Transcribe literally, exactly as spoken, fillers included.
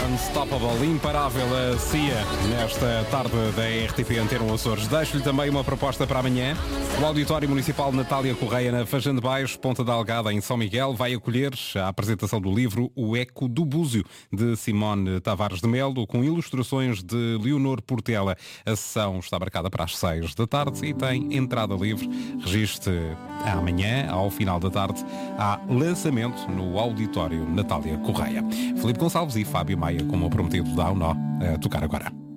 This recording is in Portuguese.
Unstoppable, imparável a Cia, nesta tarde da R T P Antena Açores. Deixo-lhe também uma proposta para amanhã. O Auditório Municipal Natália Correia, na Fajã de Baixo, Ponta da Algada, em São Miguel, vai acolher a apresentação do livro O Eco do Búzio, de Simone Tavares de Melo, com ilustrações de Leonor Portela. A sessão está marcada para as seis da tarde e tem entrada livre. Registre amanhã, ao final da tarde, há lançamento no Auditório Natália Correia. Filipe Gonçalves e Fábio Maia, como prometido, dá o nó a tocar agora.